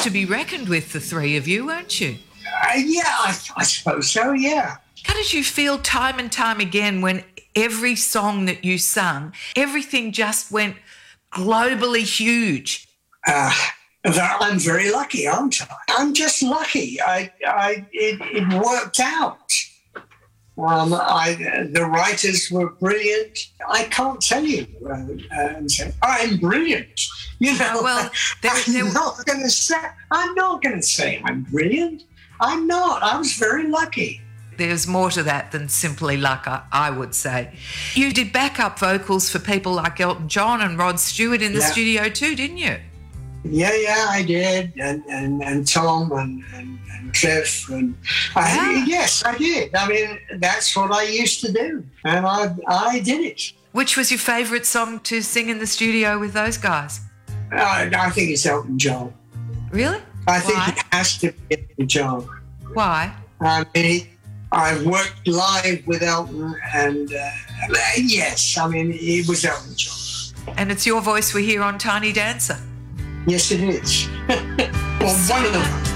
to be reckoned with, the three of you, weren't you? Yeah, I suppose so, yeah. How did you feel time and time again when every song that you sung, everything just went globally huge? I'm very lucky, aren't I? I'm just lucky. It worked out. The writers were brilliant. I can't tell you. I'm brilliant. You know, well, I'm not going to say I'm brilliant. I'm not. I was very lucky. There's more to that than simply luck, I would say. You did backup vocals for people like Elton John and Rod Stewart in the studio too, didn't you? Yeah, I did. And Tom and Cliff. Yes, I did. I mean, that's what I used to do. And I did it. Which was your favourite song to sing in the studio with those guys? I think it's Elton John. Really? I think it has to be Elton John. Why? I mean, I worked live with Elton, and yes, I mean, it was Elton John. And it's your voice we hear on Tiny Dancer. Yes, it is. Well, one of them.